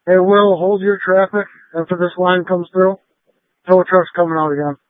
Hey, Will, hold your traffic after this line comes through. Tow truck's coming out again.